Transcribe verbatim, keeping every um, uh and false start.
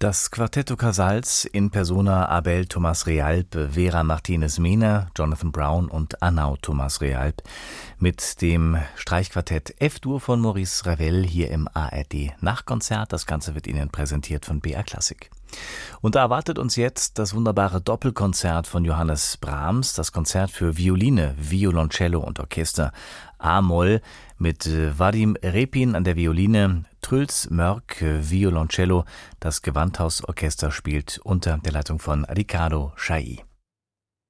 Das Quartetto Casals in persona Abel Thomas Realp, Vera Martinez Mehner, Jonathan Brown und Arnaud Thomas Realp mit dem Streichquartett F-Dur von Maurice Ravel hier im A R D Nachtkonzert. Das Ganze wird Ihnen präsentiert von B R Classic. Und da erwartet uns jetzt das wunderbare Doppelkonzert von Johannes Brahms, das Konzert für Violine, Violoncello und Orchester A-Moll mit Vadim Repin an der Violine, Truls Mörk, Violoncello. Das Gewandhausorchester spielt unter der Leitung von Riccardo Chailly.